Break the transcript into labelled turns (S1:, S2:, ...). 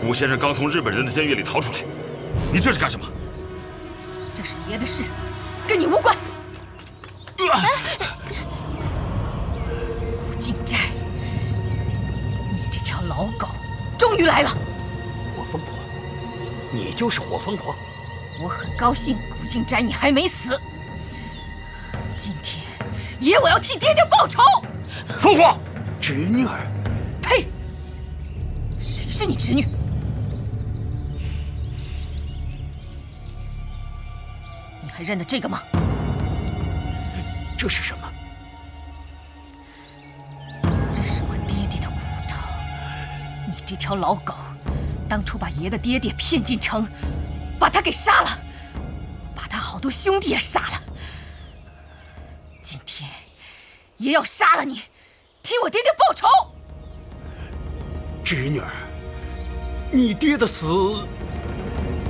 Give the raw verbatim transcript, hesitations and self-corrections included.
S1: 古先生刚从日本人的监狱里逃出来，你这是干什么？
S2: 这是爷的事，跟你无关。
S1: 啊、
S2: 古静斋，你这条老狗终于来了！
S3: 火凤凰，你就是火凤凰。
S2: 我很高兴，古静斋你还没死。今天，爷我要替爹爹报仇。
S1: 凤凰，
S3: 侄女儿，
S2: 呸！谁是你侄女？你还认得这个吗？
S3: 这是什么？
S2: 这是我爹爹的骨头。你这条老狗，当初把爷的爹爹骗进城，把他给杀了，把他好多兄弟也杀了。今天，爷要杀了你，替我爹爹报仇。
S3: 侄女儿，你爹的死